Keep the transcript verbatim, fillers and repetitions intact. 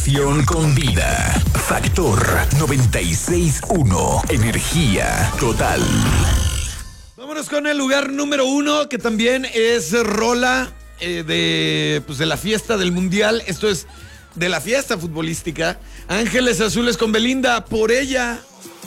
Con vida. Factor noventa y seis punto uno. Energía total. Vámonos con el lugar número uno, que también es rola eh, de, pues de la fiesta del Mundial. Esto es de la fiesta futbolística. Ángeles Azules con Belinda, Por Ella.